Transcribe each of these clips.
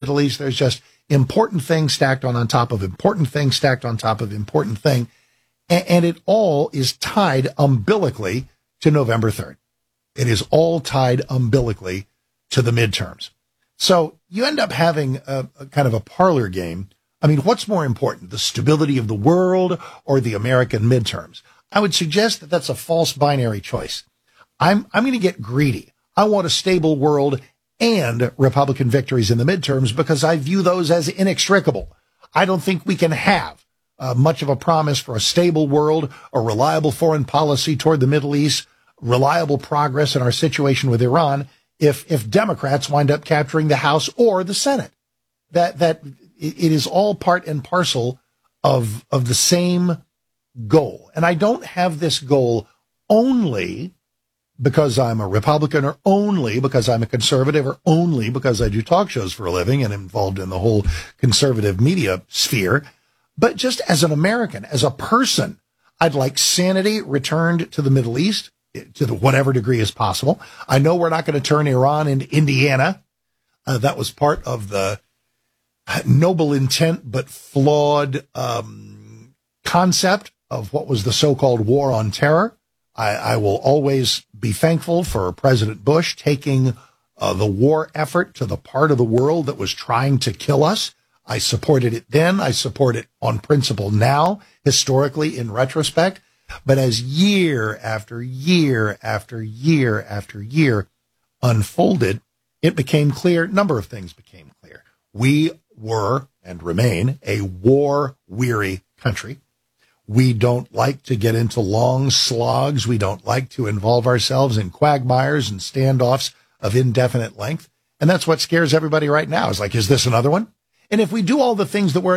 Middle East. There's just important things stacked on top of important things stacked on top of important thing. And it all is tied umbilically to November 3rd. It is all tied umbilically to the midterms. So you end up having a kind of a parlor game. I mean, what's more important, the stability of the world or the American midterms? I would suggest that that's a false binary choice. I'm going to get greedy. I want a stable world and Republican victories in the midterms because I view those as inextricable. I don't think we can have much of a promise for a stable world, a reliable foreign policy toward the Middle East, reliable progress in our situation with Iran if Democrats wind up capturing the House or the Senate. That it is all part and parcel of the same goal. And I don't have this goal only because I'm a Republican or only because I'm a conservative or only because I do talk shows for a living and involved in the whole conservative media sphere. But just as an American, as a person, I'd like sanity returned to the Middle East to whatever degree is possible. I know we're not going to turn Iran into Indiana. That was part of the noble intent but flawed concept of what was the so-called war on terror. I will always be thankful for President Bush taking the war effort to the part of the world that was trying to kill us. I supported it then. I support it on principle now, historically, in retrospect. But as year after year after year after year unfolded, it became clear, a number of things became clear. We were and remain a war-weary country. We don't like to get into long slogs. We don't like to involve ourselves in quagmires and standoffs of indefinite length. And that's what scares everybody right now. Is like, is this another one? And if we do all the things that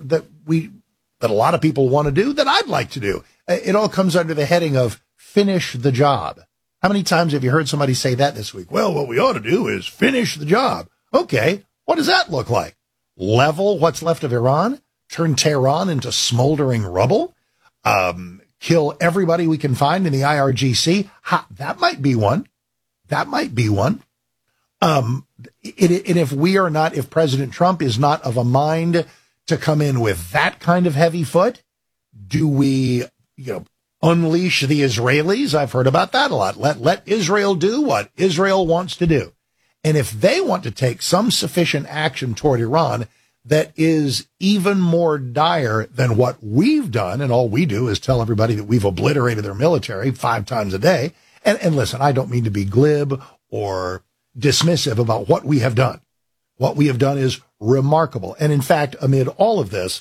a lot of people want to do, that I'd like to do, it all comes under the heading of finish the job. How many times have you heard somebody say that this week? Well, what we ought to do is finish the job. Okay, what does that look like? Level what's left of Iran? Turn Tehran into smoldering rubble? Kill everybody we can find in the IRGC? That might be one. That might be one. And if President Trump is not of a mind to come in with that kind of heavy foot, do we, unleash the Israelis? I've heard about that a lot. Let Israel do what Israel wants to do. And if they want to take some sufficient action toward Iran that is even more dire than what we've done, and all we do is tell everybody that we've obliterated their military 5 times a day. And listen, I don't mean to be glib or dismissive about what we have done. What we have done is remarkable. And in fact, amid all of this,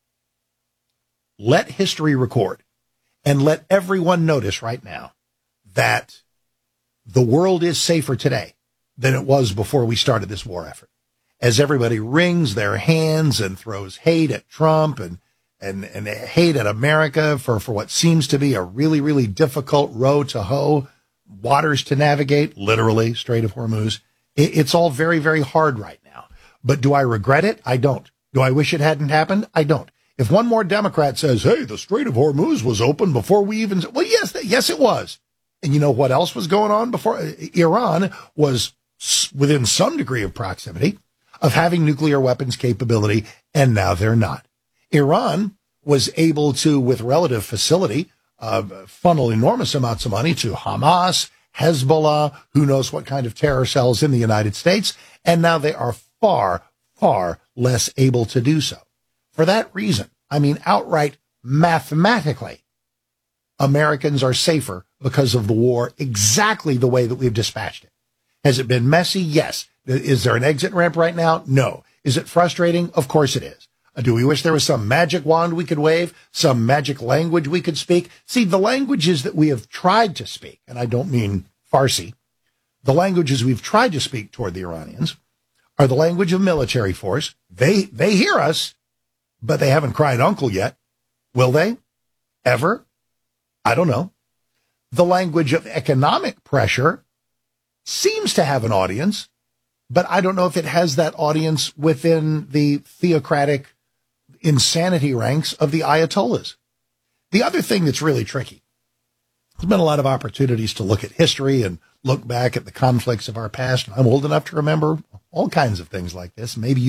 let history record and let everyone notice right now that the world is safer today than it was before we started this war effort. As everybody wrings their hands and throws hate at Trump and hate at America for what seems to be a really, really difficult row to hoe, waters to navigate, literally, Strait of Hormuz. It's all very, very hard right now. But do I regret it? I don't. Do I wish it hadn't happened? I don't. If one more Democrat says, hey, the Strait of Hormuz was open before we even... Well, yes, it was. And you know what else was going on before? Iran was within some degree of proximity of having nuclear weapons capability, and now they're not. Iran was able to, with relative facility, funnel enormous amounts of money to Hamas, Hezbollah, who knows what kind of terror cells in the United States, and now they are far, far less able to do so. For that reason, I mean, outright mathematically, Americans are safer because of the war exactly the way that we've dispatched it. Has it been messy? Yes. Is there an exit ramp right now? No. Is it frustrating? Of course it is. Do we wish there was some magic wand we could wave, some magic language we could speak? See, the languages that we have tried to speak, and I don't mean Farsi, the languages we've tried to speak toward the Iranians are the language of military force. They hear us, but they haven't cried uncle yet. Will they? Ever? I don't know. The language of economic pressure seems to have an audience, but I don't know if it has that audience within the theocratic insanity ranks of the Ayatollahs. The other thing that's really tricky, there's been a lot of opportunities to look at history and look back at the conflicts of our past. I'm old enough to remember all kinds of things like this. Maybe